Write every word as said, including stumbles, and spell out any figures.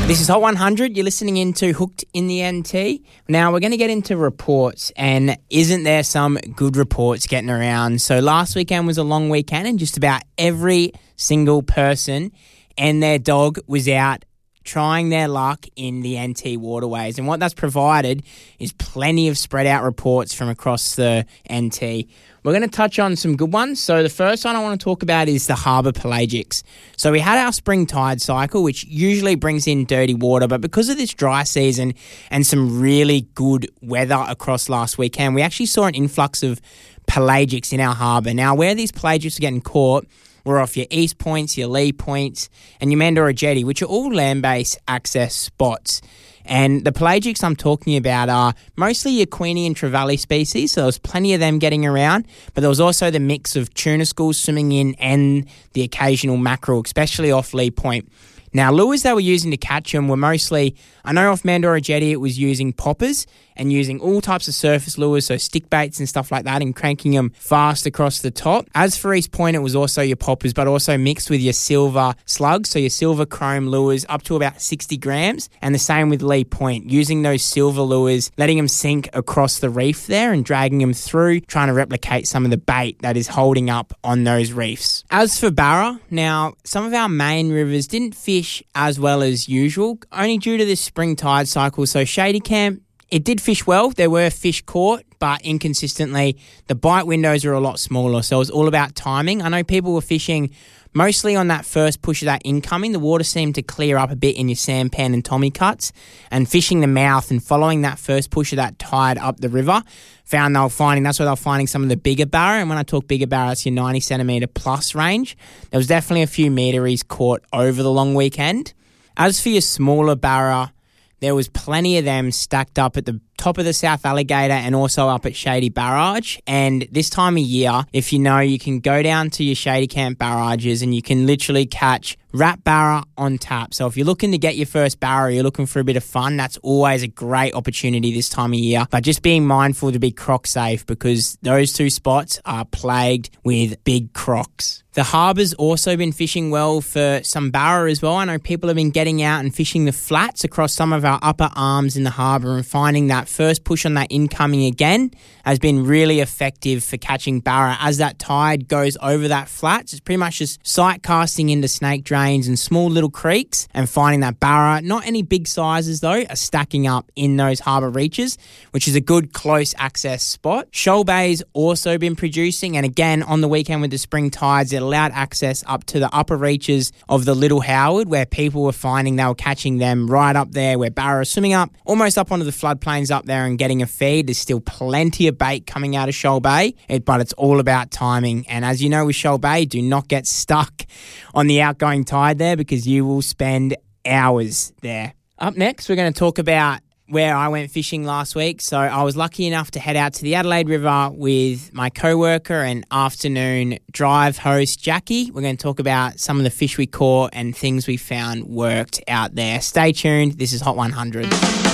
This is Hot one hundred. You're listening into Hooked in the N T. Now, we're going to get into reports, and isn't there some good reports getting around? So last weekend was a long weekend, and just about every single person and their dog was out trying their luck in the N T waterways. And what that's provided is plenty of spread out reports from across the N T. We're going to touch on some good ones. So the first one I want to talk about is the harbour pelagics. So we had our spring tide cycle, which usually brings in dirty water, but because of this dry season and some really good weather across last weekend, we actually saw an influx of pelagics in our harbour. Now, where these pelagics are getting caught were off your East Points, your Lee Points, and your Mandorra Jetty, which are all land-based access spots. And the pelagics I'm talking about are mostly your Queenie and Trevally species, so there was plenty of them getting around, but there was also the mix of tuna schools swimming in and the occasional mackerel, especially off Lee Point. Now, lures they were using to catch them were mostly, I know off Mandorra Jetty it was using poppers and using all types of surface lures, so stick baits and stuff like that, and cranking them fast across the top. As for East Point, it was also your poppers, but also mixed with your silver slugs, so your silver chrome lures up to about sixty grams, and the same with Lee Point, using those silver lures, letting them sink across the reef there and dragging them through, trying to replicate some of the bait that is holding up on those reefs. As for Barra, now, some of our main rivers didn't fish as well as usual, only due to this spring tide cycle. So Shady Camp, it did fish well. There were fish caught, but inconsistently. The bite windows are a lot smaller, so it was all about timing. I know people were fishing mostly on that first push of that incoming. The water seemed to clear up a bit in your sampan and Tommy cuts, and fishing the mouth and following that first push of that tide up the river, found they were finding, that's where they were finding some of the bigger barra. And when I talk bigger barra, it's your ninety centimetre plus range. There was definitely a few meteries caught over the long weekend. As for your smaller barra, there was plenty of them stacked up at the top of the South Alligator and also up at Shady Barrage. And this time of year, if you know, you can go down to your Shady Camp barrages and you can literally catch rat barra on tap. So if you're looking to get your first barra, you're looking for a bit of fun, that's always a great opportunity this time of year. But just being mindful to be croc safe, because those two spots are plagued with big crocs. The harbour's also been fishing well for some barra as well. I know people have been getting out and fishing the flats across some of our upper arms in the harbour, and finding that first push on that incoming again has been really effective for catching barra. As that tide goes over that flats, it's pretty much just sight casting into snake drains and small little creeks and finding that barra. Not any big sizes though, are stacking up in those harbour reaches, which is a good close access spot. Shoal Bay's also been producing, and again on the weekend with the spring tides, it allowed access up to the upper reaches of the Little Howard, where people were finding they were catching them right up there where barra are swimming up, almost up onto the floodplains up there and getting a feed. There's still plenty of bait coming out of Shoal Bay, it, but it's all about timing. And as you know with Shoal Bay, do not get stuck on the outgoing tide there, because you will spend hours there. Up next, we're going to talk about where I went fishing last week. So I was lucky enough to head out to the Adelaide River with my co-worker and afternoon drive host, Jackie. We're going to talk about some of the fish we caught and things we found worked out there. Stay tuned. This is Hot one hundred.